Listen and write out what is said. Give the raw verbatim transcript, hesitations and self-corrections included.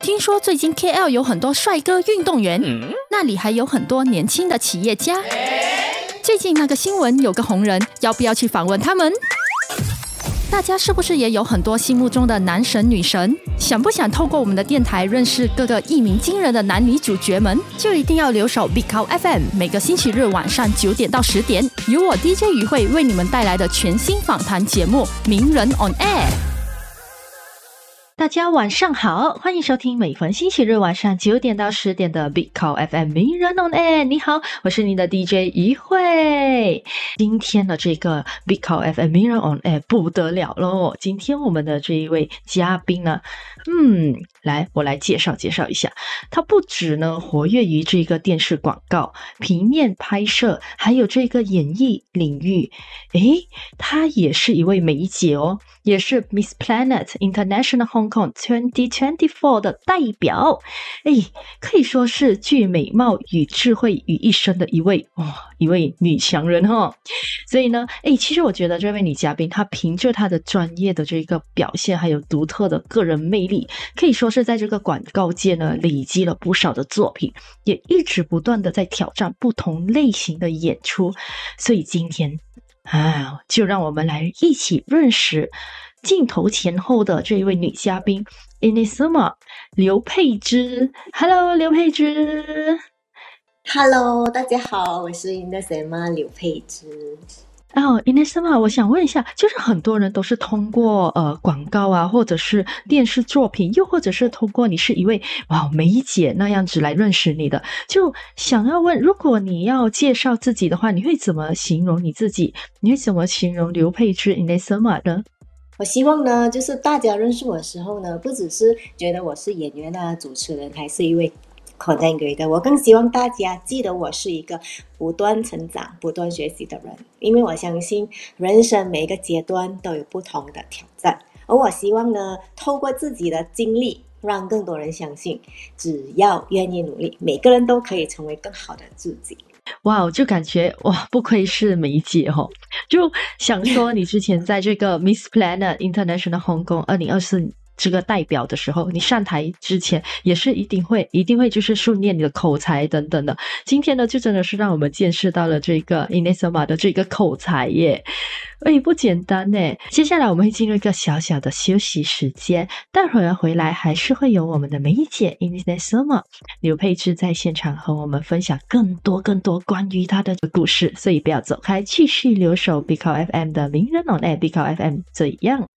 听说最近 K L 有很多帅哥运动员，嗯、那里还有很多年轻的企业家。最近那个新闻有个红人，要不要去访问他们？大家是不是也有很多心目中的男神女神？想不想透过我们的电台认识各个一鸣惊人的男女主角们？就一定要留守 Big Cow F M， 每个星期日晚上九点到十点，由我 D J 于慧为你们带来的全新访谈节目《名人 on Air》。大家晚上好，欢迎收听每逢星期日晚上九点到十点的 Big Cow F M 名人 on Air。 你好，我是你的 D J 于慧。今天的这个 Big Cow F M 名人 on Air 不得了咯，今天我们的这一位嘉宾呢，嗯，来我来介绍介绍一下。他不止呢活跃于这个电视广告、平面拍摄，还有这个演艺领域。诶，他也是一位美姐哦，也是 Miss Planet International Hong Kong twenty twenty-four 的代表。诶，可以说是具美貌与智慧于一身的一位哇、哦，一位女强人哦。所以呢，诶，其实我觉得这位女嘉宾她凭着她的专业的这个表现，还有独特的个人魅力，可以说是在这个广告界呢累积了不少的作品，也一直不断的在挑战不同类型的演出。所以今天啊，就让我们来一起认识镜头前后的这一位女嘉宾 Inesema 刘佩芝。 Hello 刘佩芝。 Hello 大家好，我是 Inesema 刘佩芝。 哦 Inesema 我想问一下，就是很多人都是通过呃广告啊，或者是电视作品，又或者是通过你是一位哇美姐那样子来认识你的，就想要问，如果你要介绍自己的话，你会怎么形容你自己？你会怎么形容刘佩芝 Inesema 呢？ 我希望呢，就是大家认识我的时候呢，不只是觉得我是演员啊、主持人，还是一位 content creator， 我更希望大家记得我是一个不断成长、不断学习的人，因为我相信人生每一个阶段都有不同的挑战，而我希望呢，透过自己的经历，让更多人相信，只要愿意努力，每个人都可以成为更好的自己。 哇，就感觉哇，不愧是梅姐哦，就想说你之前在这个 Miss Planet International Hong Kong 二零二四这个代表的时候，你上台之前也是一定会一定会就是训练你的口才等等的。今天呢，就真的是让我们见识到了这个 Inesema 的这个口才耶，哎，不简单耶。接下来我们会进入一个小小的休息时间，待会儿回来还是会有我们的梅姐 Inesema 刘佩芝在现场和我们分享更多更多关于她的故事，所以不要走开，继续留守 Big Cow F M 的名人 on Air。 Big Cow F M 怎样？